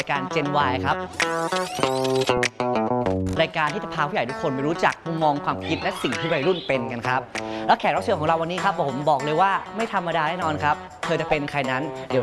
รายการ Gen Y ครับรายการที่จะพาผู้ใหญ่ทุกคนไปรู้จักมุมมองความคิดและสิ่งที่วัยรุ่นเป็นกันครับแล้วแขกรับเชิญของเราวันนี้ครับผมบอกเลยว่าไม่ธรรมดาแน่นอนครับเธอจะเป็นใครนั้นเดี๋ยว